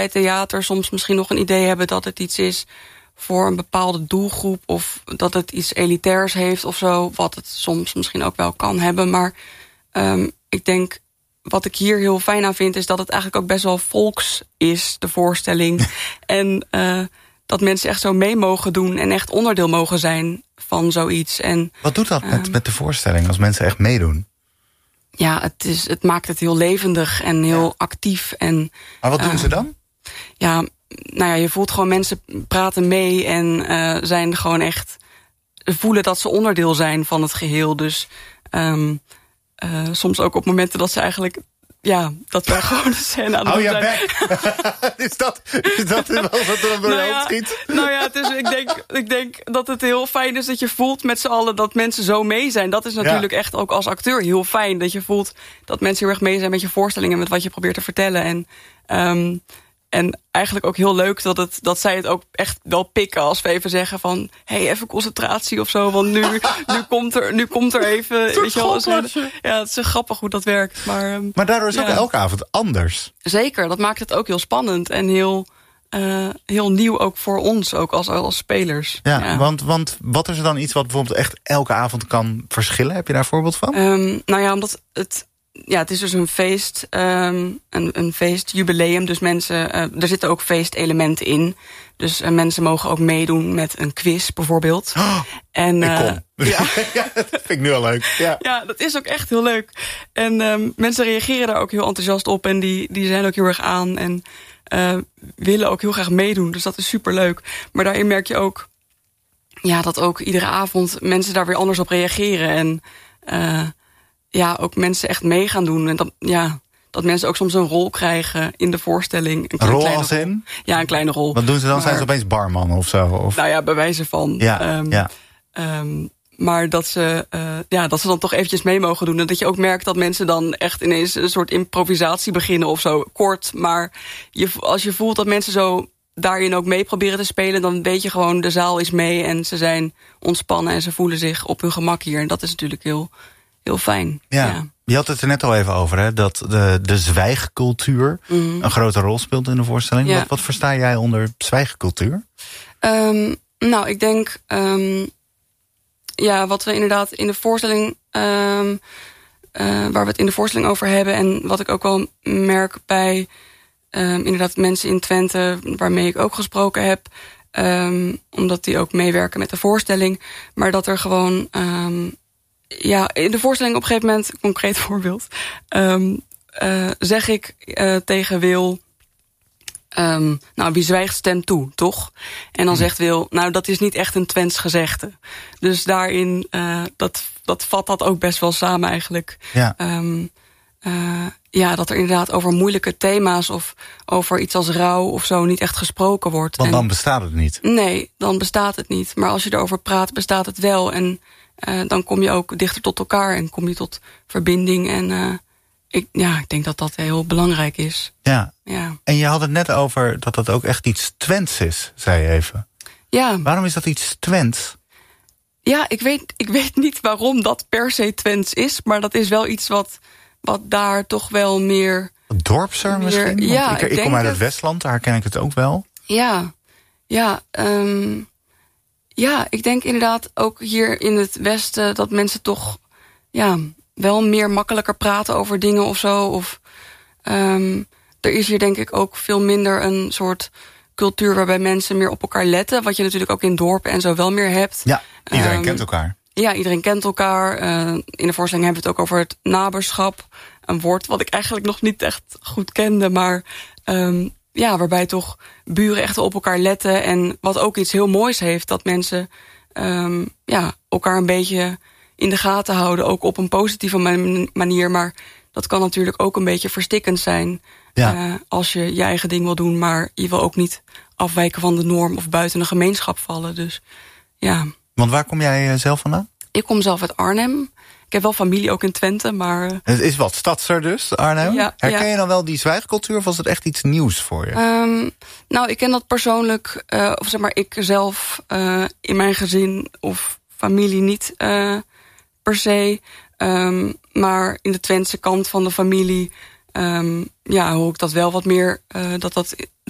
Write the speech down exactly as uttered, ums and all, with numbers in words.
bij theater soms misschien nog een idee hebben dat het iets is voor een bepaalde doelgroep, of dat het iets elitairs heeft of zo, wat het soms misschien ook wel kan hebben. Maar um, ik denk, wat ik hier heel fijn aan vind, is dat het eigenlijk ook best wel volks is, de voorstelling. en uh, dat mensen echt zo mee mogen doen en echt onderdeel mogen zijn van zoiets. En, wat doet dat um, met, met de voorstelling, als mensen echt meedoen? Ja, het, is, het maakt het heel levendig en heel ja. actief. En, maar wat doen uh, ze dan? Ja, nou ja, je voelt gewoon mensen praten mee en uh, zijn gewoon echt voelen dat ze onderdeel zijn van het geheel. Dus um, uh, soms ook op momenten dat ze eigenlijk, ja, dat wij gewoon de scène aan het doen zijn. is, dat, is dat wel wat er dan door nou je ja, hoofd schiet? Nou ja, het is, ik, denk, ik denk dat het heel fijn is dat je voelt met z'n allen dat mensen zo mee zijn. Dat is natuurlijk ja. echt ook als acteur heel fijn. Dat je voelt dat mensen heel erg mee zijn met je voorstellingen, met wat je probeert te vertellen. En um, En eigenlijk ook heel leuk dat, het, dat zij het ook echt wel pikken als we even zeggen van, hé, hey, even concentratie of zo, want nu, nu, komt, er, nu komt er even, weet je wel. Ja, het is grappig hoe dat werkt. Maar, um, maar daardoor is ja. ook elke avond anders. Zeker, dat maakt het ook heel spannend en heel, uh, heel nieuw ook voor ons, ook als, als spelers. Ja, ja. Want, want wat is er dan iets wat bijvoorbeeld echt elke avond kan verschillen? Heb je daar een voorbeeld van? Um, nou ja, omdat het... Ja, het is dus een feest, um, een, een feestjubileum. Dus mensen, uh, er zitten ook feestelementen in. Dus uh, mensen mogen ook meedoen met een quiz bijvoorbeeld. Oh, en, uh, ik kom. Ja. ja, dat vind ik nu al leuk. Ja, ja dat is ook echt heel leuk. En um, mensen reageren daar ook heel enthousiast op. En die, die zijn ook heel erg aan. En uh, willen ook heel graag meedoen. Dus dat is superleuk. Maar daarin merk je ook, ja, dat ook iedere avond mensen daar weer anders op reageren. En uh, ja, ook mensen echt mee gaan doen. En dat, ja, dat mensen ook soms een rol krijgen in de voorstelling. Een, een rol kleine als in? Rol. Ja, een kleine rol. Wat doen ze dan? Maar, zijn ze opeens barman of zo? Of? Nou ja, bij wijze van. Ja, um, ja. Um, maar dat ze, uh, ja, dat ze dan toch eventjes mee mogen doen. En dat je ook merkt dat mensen dan echt ineens een soort improvisatie beginnen of zo. Kort, maar je, als je voelt dat mensen zo daarin ook mee proberen te spelen, dan weet je gewoon, de zaal is mee en ze zijn ontspannen en ze voelen zich op hun gemak hier. En dat is natuurlijk heel, heel fijn. Ja. ja. Je had het er net al even over, hè, dat de, de zwijgcultuur mm. een grote rol speelt in de voorstelling. Ja. Wat, wat versta jij onder zwijgcultuur? Um, nou, ik denk, um, ja, wat we inderdaad in de voorstelling, um, uh, waar we het in de voorstelling over hebben, en wat ik ook wel merk bij um, inderdaad mensen in Twente, waarmee ik ook gesproken heb, um, omdat die ook meewerken met de voorstelling, maar dat er gewoon, um, ja, in de voorstelling op een gegeven moment, concreet voorbeeld, um, uh, zeg ik uh, tegen Wil, Um, nou, wie zwijgt stemt toe, toch? En dan zegt Wil, nou, dat is niet echt een Twents gezegde. Dus daarin, uh, dat, dat vat dat ook best wel samen eigenlijk. Ja. Um, uh, ja, dat er inderdaad over moeilijke thema's of over iets als rouw of zo niet echt gesproken wordt. Want dan en, bestaat het niet. Nee, dan bestaat het niet. Maar als je erover praat, bestaat het wel. En uh, dan kom je ook dichter tot elkaar en kom je tot verbinding en uh, Ik, ja, ik denk dat dat heel belangrijk is. Ja. ja. En je had het net over dat dat ook echt iets Twents is, zei je even. Ja. Waarom is dat iets Twents? Ja, ik weet, ik weet niet waarom dat per se Twents is, maar dat is wel iets wat, wat daar toch wel meer... Dorpser meer, misschien? Ja, ik, ik, ik denk kom uit het, het Westland, daar ken ik het ook wel. Ja, ja, um, ja, ik denk inderdaad ook hier in het Westen dat mensen toch, ja, wel meer makkelijker praten over dingen of zo. Of um, er is hier denk ik ook veel minder een soort cultuur waarbij mensen meer op elkaar letten. Wat je natuurlijk ook in dorpen en zo wel meer hebt. Ja, iedereen um, kent elkaar. Ja, iedereen kent elkaar. Uh, in de voorstelling hebben we het ook over het naberschap. Een woord wat ik eigenlijk nog niet echt goed kende, maar um, ja, waarbij toch buren echt op elkaar letten. En wat ook iets heel moois heeft, dat mensen um, ja, elkaar een beetje in de gaten houden. Ook op een positieve manier, maar dat kan natuurlijk ook een beetje verstikkend zijn. Ja. Uh, als je je eigen ding wil doen, maar je wil ook niet afwijken van de norm of buiten een gemeenschap vallen. Dus ja. Want waar kom jij zelf vandaan? Ik kom zelf uit Arnhem. Ik heb wel familie ook in Twente, maar... Het is wat stadser dus, Arnhem. Ja, Herken ja. je dan wel die zwijgcultuur of was het echt iets nieuws voor je? Um, nou, ik ken dat persoonlijk, uh, of zeg maar ik zelf uh, in mijn gezin of familie niet uh, per se. Um, maar in de Twentse kant van de familie um, ja, hoor ik dat wel wat meer, uh, dat, dat,